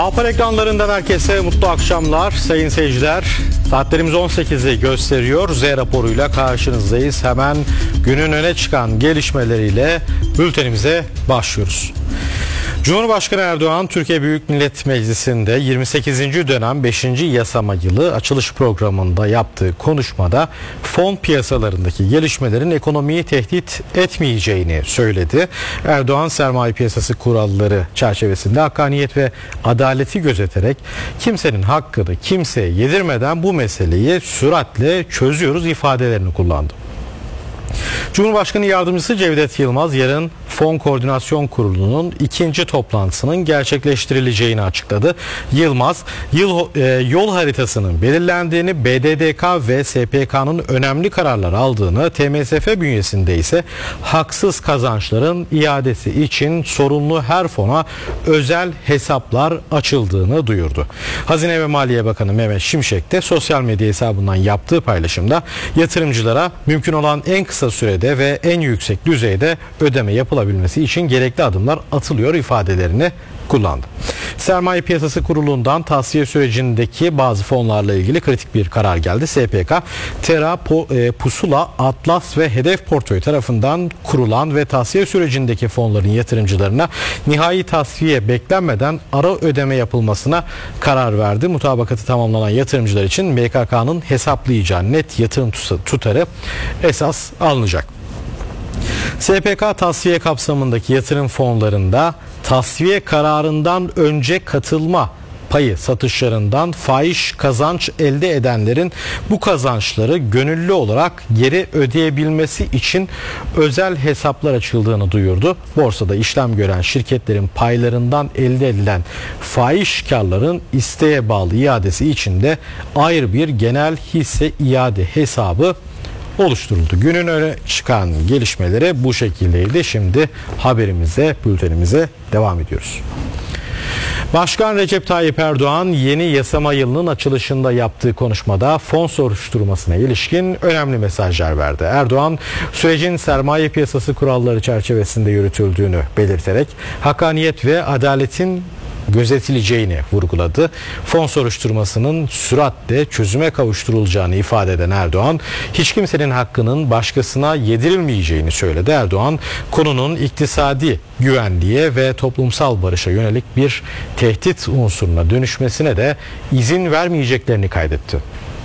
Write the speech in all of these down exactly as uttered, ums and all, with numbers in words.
Alpar ekranlarından herkese mutlu akşamlar sayın seyirciler. Saatlerimiz on sekizi gösteriyor. Z raporuyla karşınızdayız. Hemen günün öne çıkan gelişmeleriyle bültenimize başlıyoruz. Cumhurbaşkanı Erdoğan, Türkiye Büyük Millet Meclisi'nde yirmi sekizinci dönem beşinci yasama yılı açılış programında yaptığı konuşmada fon piyasalarındaki gelişmelerin ekonomiyi tehdit etmeyeceğini söyledi. Erdoğan, sermaye piyasası kuralları çerçevesinde hakkaniyet ve adaleti gözeterek kimsenin hakkını kimseye yedirmeden bu meseleyi süratle çözüyoruz ifadelerini kullandı. Cumhurbaşkanı Yardımcısı Cevdet Yılmaz yarın Fon Koordinasyon Kurulu'nun ikinci toplantısının gerçekleştirileceğini açıkladı. Yılmaz, yıl, e, yol haritasının belirlendiğini, B D D K ve S P K'nın önemli kararlar aldığını, T M S F bünyesinde ise haksız kazançların iadesi için sorumlu her fona özel hesaplar açıldığını duyurdu. Hazine ve Maliye Bakanı Mehmet Şimşek de sosyal medya hesabından yaptığı paylaşımda yatırımcılara mümkün olan en kısa sürede ve en yüksek düzeyde ödeme yapılabilmesi için gerekli adımlar atılıyor ifadelerini kullandı. Sermaye Piyasası Kurulu'ndan tahsiye sürecindeki bazı fonlarla ilgili kritik bir karar geldi. S P K, Tera, Pusula, Atlas ve Hedef Portföy tarafından kurulan ve tahsiye sürecindeki fonların yatırımcılarına nihai tahsiye beklenmeden ara ödeme yapılmasına karar verdi. Mutabakatı tamamlanan yatırımcılar için M K K'nın hesaplayacağı net yatırım tutarı esas alınacak. S P K tahsiye kapsamındaki yatırım fonlarında tahsiye kararından önce katılma payı satışlarından fahiş kazanç elde edenlerin bu kazançları gönüllü olarak geri ödeyebilmesi için özel hesaplar açıldığını duyurdu. Borsada işlem gören şirketlerin paylarından elde edilen fahiş karların isteğe bağlı iadesi için de ayrı bir genel hisse iade hesabı oluşturuldu. Günün öne çıkan gelişmeleri bu şekildeydi. Şimdi haberimize, bültenimize devam ediyoruz. Başkan Recep Tayyip Erdoğan yeni yasama yılının açılışında yaptığı konuşmada fon soruşturmasına ilişkin önemli mesajlar verdi. Erdoğan, sürecin sermaye piyasası kuralları çerçevesinde yürütüldüğünü belirterek hakkaniyet ve adaletin gözetileceğini vurguladı. Fon soruşturmasının süratle çözüme kavuşturulacağını ifade eden Erdoğan, hiç kimsenin hakkının başkasına yedirilmeyeceğini söyledi. Erdoğan, konunun iktisadi güvenliğe ve toplumsal barışa yönelik bir tehdit unsuruna dönüşmesine de izin vermeyeceklerini kaydetti.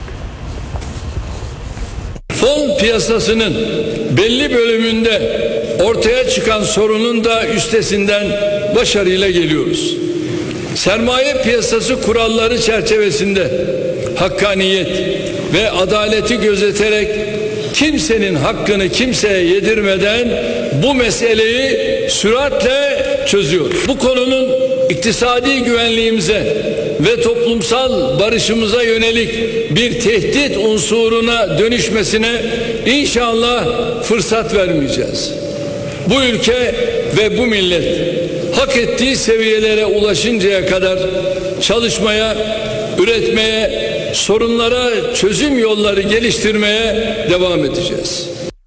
Fon piyasasının belli bölümünde ortaya çıkan sorunun da üstesinden başarıyla geliyoruz. Sermaye piyasası kuralları çerçevesinde hakkaniyet ve adaleti gözeterek kimsenin hakkını kimseye yedirmeden bu meseleyi süratle çözüyoruz. Bu konunun iktisadi güvenliğimize ve toplumsal barışımıza yönelik bir tehdit unsuruna dönüşmesine inşallah fırsat vermeyeceğiz. Bu ülke ve bu millet hak ettiği seviyelere ulaşıncaya kadar çalışmaya, üretmeye, sorunlara çözüm yolları geliştirmeye devam edeceğiz.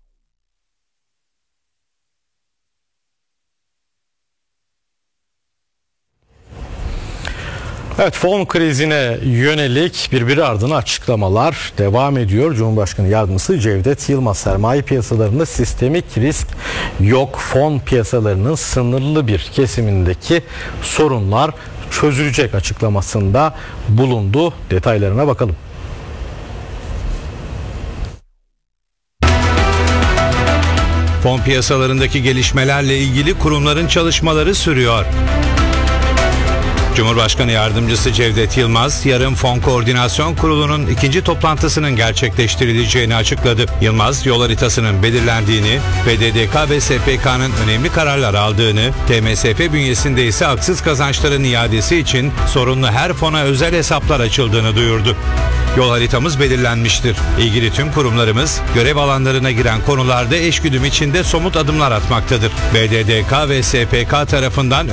Evet, fon krizine yönelik birbiri ardına açıklamalar devam ediyor. Cumhurbaşkanı Yardımcısı Cevdet Yılmaz, sermaye piyasalarında sistemik risk yok, fon piyasalarının sınırlı bir kesimindeki sorunlar çözülecek açıklamasında bulundu. Detaylarına bakalım. Fon piyasalarındaki gelişmelerle ilgili kurumların çalışmaları sürüyor. Cumhurbaşkanı Yardımcısı Cevdet Yılmaz, yarın Fon Koordinasyon Kurulu'nun ikinci toplantısının gerçekleştirileceğini açıkladı. Yılmaz, yol haritasının belirlendiğini, B D D K ve S P K'nın önemli kararlar aldığını, T M S F bünyesinde ise haksız kazançların iadesi için sorumlu her fona özel hesaplar açıldığını duyurdu. Yol haritamız belirlenmiştir. İlgili tüm kurumlarımız görev alanlarına giren konularda eşgüdüm içinde somut adımlar atmaktadır. B D D K ve S P K tarafından